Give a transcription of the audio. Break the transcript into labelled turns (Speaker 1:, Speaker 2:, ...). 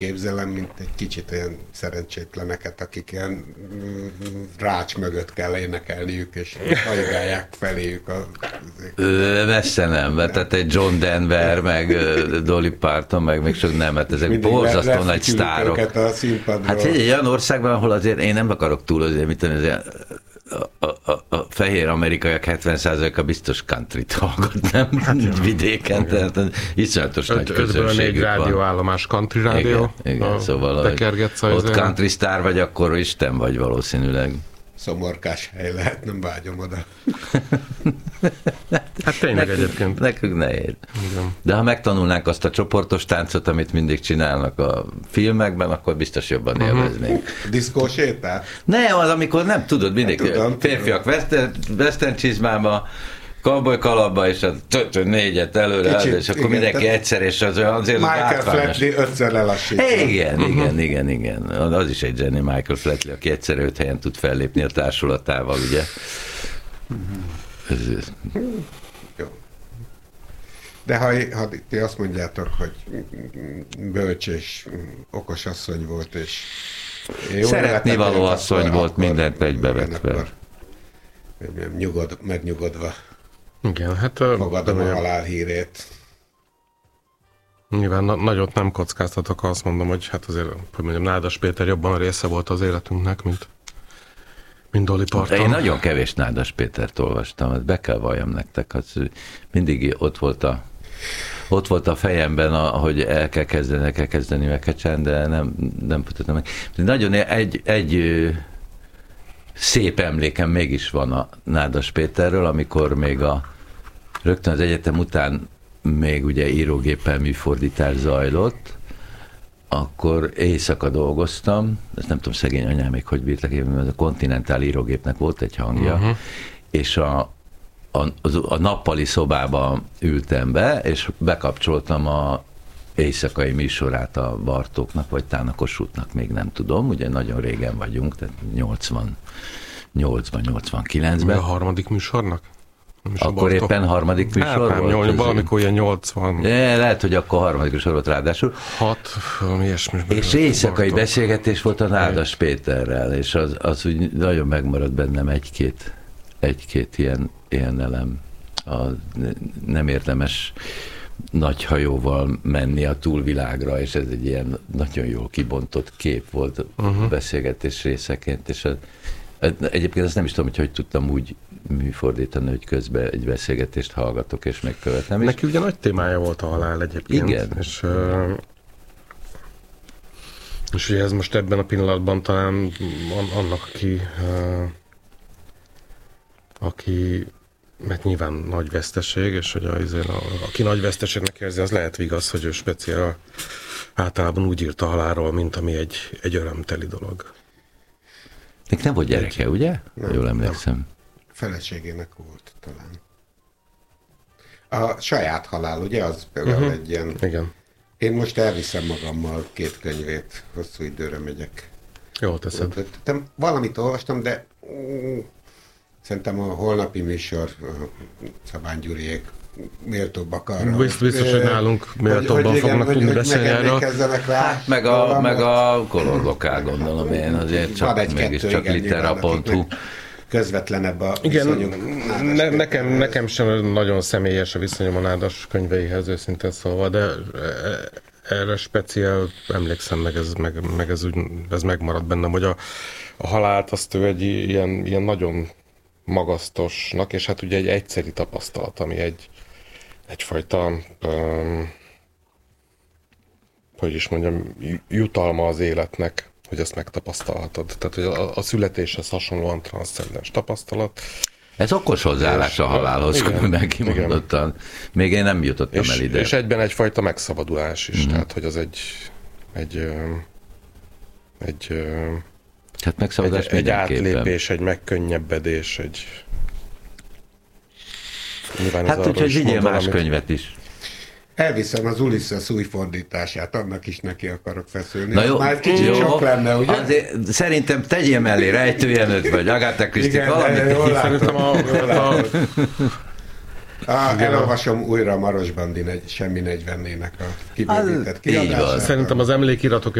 Speaker 1: képzelem, mint egy kicsit olyan szerencsétleneket, akik ilyen rács mögött kell énekelniük, és hajgálják feléjük a...
Speaker 2: Messze nem, mert tehát egy John Denver, meg Dolly Parton, meg még sok nem, hát ezek borzasztó nagy sztárok. Hát egy olyan országban, ahol azért én nem akarok túl, azért, mit tudom, a fehér amerikaiak 70%-a biztos countryt hallgat, nem? Hát, vidéken, tehát iszonyatos nagy közönségük van. 4
Speaker 3: rádióállomás country rádió.
Speaker 2: Igen, szóval ott country sztár vagy, akkor Isten vagy valószínűleg.
Speaker 1: Szomorkás hely lehet, nem vágyom oda.
Speaker 3: Hát tényleg egyébként.
Speaker 2: Nekünk nehéz. De ha megtanulnánk azt a csoportos táncot, amit mindig csinálnak a filmekben, akkor biztos jobban élveznénk.
Speaker 1: Diszkósétál?
Speaker 2: Nem, az amikor nem tudod, mindig férfiak western csizmába, cowboy kalapba, és a 4-et előre, kicsit, és akkor igen, mindenki egyszer, és azért
Speaker 1: Michael Flatley 5-szer lelassítva.
Speaker 2: Igen. Az is egy zseni, Michael Flatley, aki egyszer 5 helyen tud fellépni a társulatával, ugye?
Speaker 1: Jó. De ha ti azt mondjátok, hogy bölcs és okos asszony volt, és
Speaker 2: szeretnivaló asszony volt, mindent egybevetve.
Speaker 1: Megnyugodva.
Speaker 3: Igen, hát
Speaker 1: fogadom a halál hírét.
Speaker 3: Nyilván nagyot nem kockáztatok, ha azt mondom, hogy hát azért, hogy mondjam, Nádas Péter jobban a része volt az életünknek, mint Dolly Parton.
Speaker 2: Én nagyon kevés Nádas Pétert olvastam, ezt be kell valljam nektek, az mindig ott volt a fejemben, hogy el kell kezdeni Mekecsen, de nem tudtam meg. Nagyon egy szép emlékem mégis van a Nádas Péterről, amikor még rögtön az egyetem után még ugye írógéppel műfordítás zajlott, akkor éjszaka dolgoztam, ezt nem tudom, szegény anyám még hogy bírtak, mert a Continental írógépnek volt egy hangja, és a nappali szobába ültem be, és bekapcsoltam a éjszakai műsorát a Bartóknak, vagy talán a Kossuthnak, még nem tudom, ugye nagyon régen vagyunk, tehát 88-89-ben. Mi
Speaker 3: a harmadik műsornak?
Speaker 2: Akkor éppen harmadik műsor volt?
Speaker 3: Valamikor ilyen 80.
Speaker 2: Lehet, hogy akkor harmadik műsor volt ráadásul.
Speaker 3: 6, valami ilyesmi.
Speaker 2: És éjszakai beszélgetés volt a Nádas Péterrel, és az úgy nagyon megmaradt bennem egy-két ilyen elem. Nem érdemes nagy hajóval menni a túlvilágra, és ez egy ilyen nagyon jól kibontott kép volt a beszélgetés részeként, és egyébként azt nem is tudom, hogy tudtam úgy műfordítani, hogy közben egy beszélgetést hallgatok és megkövetem.
Speaker 3: Neki ugye nagy témája volt a halál egyébként.
Speaker 2: Igen.
Speaker 3: És ugye ez most ebben a pillanatban talán annak, aki mert nyilván nagy veszteség, és hogy aki nagy veszteségnek érzi, az lehet igaz, hogy ő speciál általában úgy írt a halálról, mint ami egy örömteli dolog.
Speaker 2: Még nem volt gyereke, ugye?
Speaker 1: Nem,
Speaker 2: jól emlékszem.
Speaker 1: Nem. Feleségének volt talán. A saját halál, ugye? Az például egy ilyen...
Speaker 3: Igen.
Speaker 1: Én most elviszem magammal 2 könyvét, hosszú időre megyek.
Speaker 3: Jól teszed.
Speaker 1: Valamit olvastam, de szerintem a holnapi műsor Szabány Gyuriék méltóbbak arra.
Speaker 3: Biztos, hogy nálunk méltóbban fognak tudni beszélni erről.
Speaker 2: Hát, meg a kolorlokál, gondolom én, azért csak mégiscsak litera.hu.
Speaker 1: Közvetlenebb a viszonyunk.
Speaker 3: Nekem sem nagyon személyes a viszonyom a Nádas könyveihez, őszintén szólva, de erre speciál emlékszem, meg ez megmaradt bennem, hogy a halált azt ő egy ilyen nagyon magasztosnak, és hát ugye egy egyszeri tapasztalat, ami egyfajta hogy is mondjam, jutalma az életnek, hogy ezt megtapasztalhatod. Tehát, hogy a születéshez hasonlóan transzcendens tapasztalat.
Speaker 2: Ez okos hozzáállás a halálhoz, különben kimondottan. Még én nem jutottam el ide.
Speaker 3: És egyben egyfajta megszabadulás is. Tehát, hogy az
Speaker 2: hát megszabadulás
Speaker 3: egy átlépés, egy megkönnyebbedés,
Speaker 2: hát úgyhogy vigyél más könyvet is.
Speaker 1: Elviszem az Ulysses új fordítását, annak is neki akarok feszülni.
Speaker 2: Na jó,
Speaker 1: már kicsit jó, sok lenne, ugye?
Speaker 2: Azért, szerintem tegyél mellé Rejtőjenőt, vagy Agatha Christie, valamit.
Speaker 1: Jól látom. Elolvasom újra a Maros Bandi semmi 40-nének a kibővített
Speaker 2: így van.
Speaker 1: kiadását.
Speaker 3: Szerintem az emlékiratok